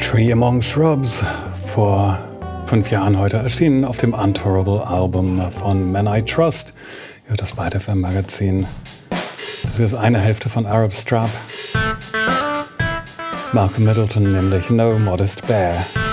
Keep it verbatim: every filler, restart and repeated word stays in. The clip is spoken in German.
Tree Among Shrubs, vor fünf Jahren heute erschienen auf dem Untourable Album von Men I Trust. Ja, das Byte F M Magazin. Das ist eine Hälfte von Arab Strap. Malcolm Middleton, nämlich No Modest Bear.